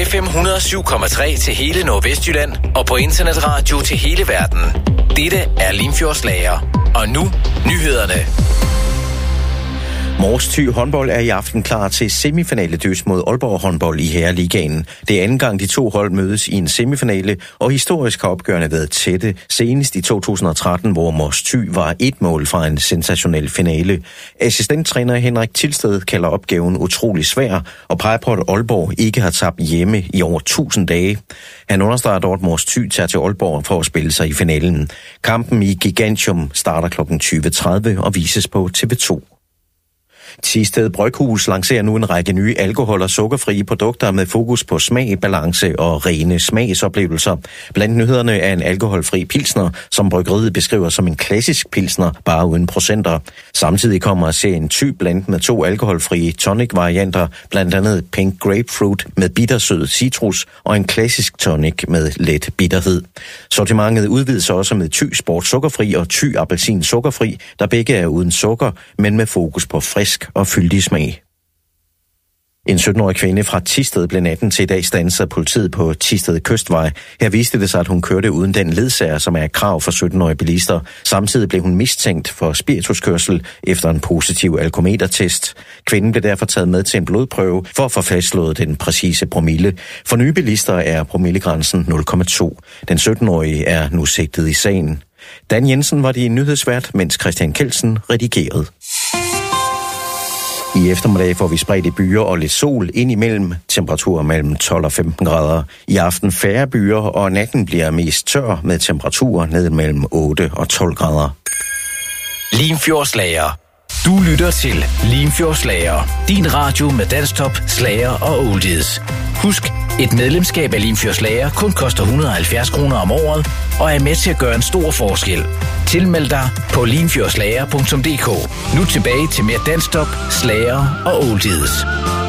FM 107,3 til hele Nordvestjylland og på internetradio til hele verden. Dette er Limfjordslager. Og nu, nyhederne. Mors Thy håndbold er i aften klar til semifinale-døs mod Aalborg håndbold i Herreligaen. Det er anden gang, de to hold mødes i en semifinale, og historisk har opgørende været tætte, senest i 2013, hvor Mors Thy var 1 mål fra en sensationel finale. Assistenttræner Henrik Tilsted kalder opgaven utrolig svær, og peger på, at Aalborg ikke har tabt hjemme i over 1000 dage. Han understreger dog, at Mors Thy tager til Aalborg for at spille sig i finalen. Kampen i Gigantium starter kl. 20.30 og vises på TV2. Thisted Bryghus lancerer nu en række nye alkohol- og sukkerfrie produkter med fokus på smag, balance og rene smagsoplevelser. Blandt nyhederne er en alkoholfri pilsner, som bryggeriet beskriver som en klassisk pilsner, bare uden procenter. Samtidig kommer serien Thy blandt med 2 alkoholfrie tonic-varianter, blandt andet Pink Grapefruit med bittersød citrus og en klassisk tonic med let bitterhed. Sortimentet udvides også med Thy Sport sukkerfri og Thy Appelsin sukkerfri, der begge er uden sukker, men med fokus på frisk og fyldig smag. En 17-årig kvinde fra Thisted blev natten til i dag standset af politiet på Thisted Kystvej. Her viste det sig, at hun kørte uden den ledsager, som er et krav for 17-årige bilister. Samtidig blev hun mistænkt for spirituskørsel efter en positiv alkometertest. Kvinden blev derfor taget med til en blodprøve for at få fastslået den præcise promille. For nye bilister er promillegrænsen 0,2. Den 17-årige er nu sigtet i sagen. Dan Jensen var det nyhedsvært, mens Christian Kelsen redigerede. I eftermiddag får vi spredte byer og lidt sol ind imellem, temperaturer mellem 12 og 15 grader. I aften færre byer, og natten bliver mest tør med temperaturer ned mellem 8 og 12 grader. Limfjordslager. Du lytter til Limfjordslager. Din radio med dansktop, slager og oldies. Husk, et medlemskab af Limfjordslager kun koster 170 kroner om året, og er med til at gøre en stor forskel. Tilmeld dig på limfjordslager.dk. Nu tilbage til mere dansktop, slager og oldies.